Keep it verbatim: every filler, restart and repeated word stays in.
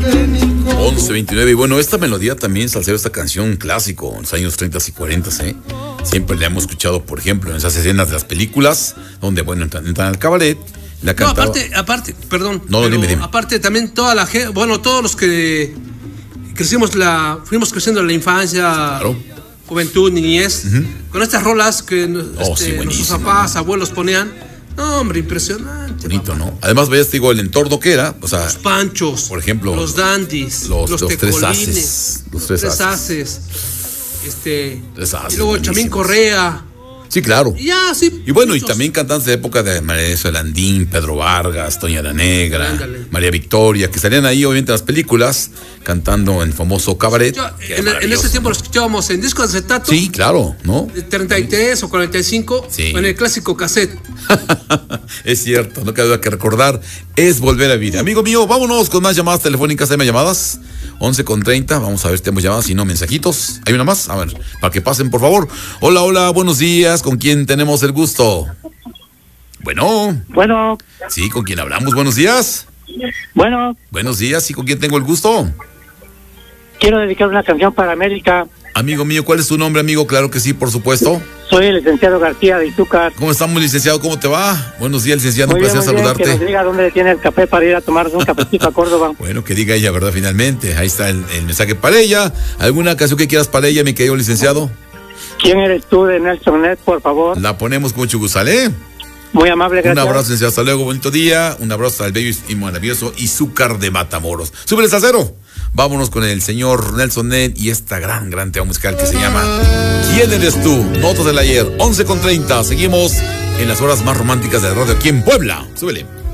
once veintinueve. Y bueno, esta melodía también, Salcedo, esta canción, un clásico en los años treinta y cuarenta, ¿eh? Siempre la hemos escuchado, por ejemplo, en esas escenas de las películas, donde, bueno, entran, entran al cabaret, la cantaba. No, aparte, aparte, perdón. No, pero dime, dime. Aparte, también toda la gente, bueno, todos los que crecimos la, fuimos creciendo en la infancia, claro, juventud, niñez, uh-huh, con estas rolas que oh, este, sí, nuestros papás, abuelos ponían. No, hombre, impresionante. Bonito, papá. ¿no? Además, veías, digo, el entorno que era, o sea, los panchos, por ejemplo, los dandies, los, los, los tecolines, tres haces, los tres, tres haces. haces, este, tres haces, y luego buenísimos. Chamín Correa. Sí, claro. Y ya, sí. Y bueno, muchos. Y también cantantes de época de María Landín, Pedro Vargas, Toña la Negra, Ándale. María Victoria, que salían ahí, obviamente, en las películas, cantando en el famoso cabaret. Yo, en, en ese tiempo, ¿no?, lo escuchábamos en disco de acetato. Sí, claro, ¿no? De treinta y tres o cuarenta y cinco, sí, o en el clásico cassette. Es cierto, no queda duda que recordar es volver a vivir. Amigo mío, vámonos con más llamadas telefónicas. ¿Hay más llamadas? once con treinta, vamos a ver si tenemos llamadas, si no, mensajitos. ¿Hay una más? A ver, para que pasen, por favor. Hola, hola, buenos días. ¿Con quién tenemos el gusto? Bueno. Bueno. Sí, ¿con quién hablamos? Buenos días. Bueno. Buenos días, ¿y con quién tengo el gusto? Quiero dedicar una canción para América. Amigo mío, ¿cuál es tu nombre, amigo? Claro que sí, por supuesto. Soy el licenciado García de Izúcar. ¿Cómo estamos, licenciado? ¿Cómo te va? Buenos días, licenciado, muy un placer bien, muy saludarte. Bien, que nos diga dónde tiene el café para ir a tomarnos un cafecito a Córdoba. Bueno, que diga ella, ¿verdad? Finalmente, ahí está el, el mensaje para ella. ¿Alguna canción que quieras para ella, mi querido licenciado? ¿Quién eres tú, de Nelson Net, por favor? La ponemos con mucho gusto, ¿sale? Muy amable, gracias. Un abrazo, licenciado, hasta luego, bonito día. Un abrazo al bello y maravilloso Izúcar de Matamoros. ¡Súbele, Salcero! Vámonos con el señor Nelson Net y esta gran, gran tema musical que se llama ¿Quién eres tú? Notas del ayer, once con treinta. Seguimos en las horas más románticas de la radio aquí en Puebla. Súbele.